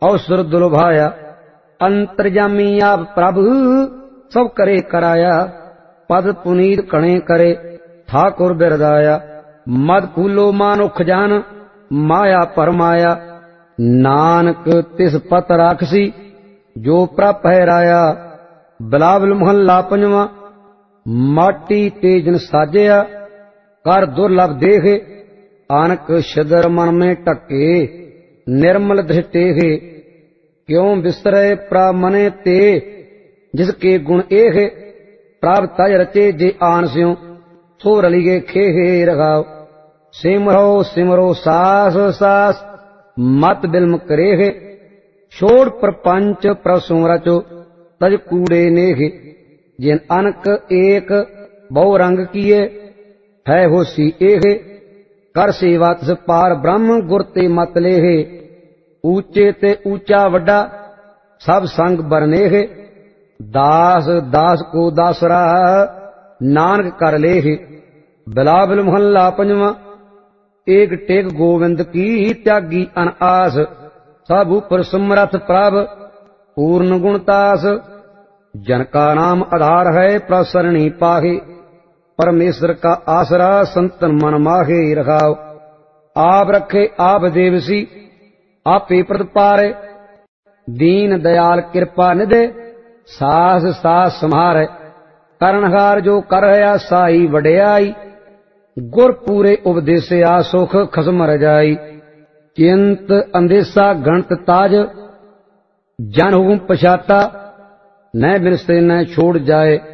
अवसर दुलभाया। अंतर्जामी आप प्रभु सब करे कराया। पद पुनीत कणे करे ठाकुर बिरदाया। मद फूलो मानुख जान माया परमाया। नानक तिस पत राखसी जो प्रप है राया। बिलावल मोहल्ला पंजवा। माटी तेजन साजया कर दुर्लभ देखे। आनक शदर मन में टके निर्मल दृष्टे। क्यों बिसरे प्रा मने ते जिसके गुण एहे। प्राप तज रचे जे आन स्यों सो रलिगे खेहे रघाओ। सिमरो सिमरो सास सास मत बिल्म करेहे। छोड़ प्रपंच प्रसुम रचो तज कूड़े नेहे। जिन अनक एक बहु रंग किए है होसी एहे। कर सेवा तिस पार ब्रह्म गुर ते मत लेहे। ऊंचे ते ऊंचा वड्डा सब संग बरनेहे। दास दास को दासरा नानक कर लेहे। बिलावल मोहल्ला पंजवा। एक टेक गोविंद की त्यागी अन आस। सब ऊपर समरथ प्रभ पूर्ण गुणतास। जन का नाम आधार है प्रसरणी पाहे। परमेश्वर का आसरा संतन मन माहे रखाओ। आप रखे आप देवसी आपे प्रतिपारे। दीन दयाल कृपा निधे सास सास संहारे। करनहार जो कर है साई वड्याई। गुर पूरे उपदेशया सुख खसम रजाई। चिंत अंदेशा गणत ताज जन हुकुम पछाता। न बिरसे न छोड़ जाए